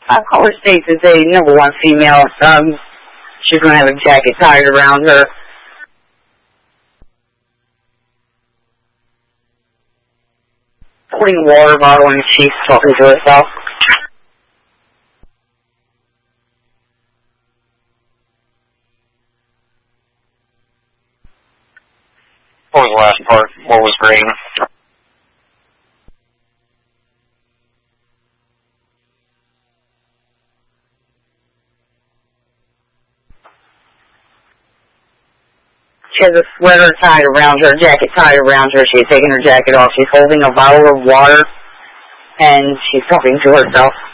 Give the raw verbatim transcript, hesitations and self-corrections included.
Uh, caller states is a number one female. Um, she's going to have a jacket tied around her. Holding a water bottle and she's talking to herself. What was the last part? What was green? She has a sweater tied around her, jacket tied around her. She's taking her jacket off. She's holding a bottle of water, and she's talking to herself.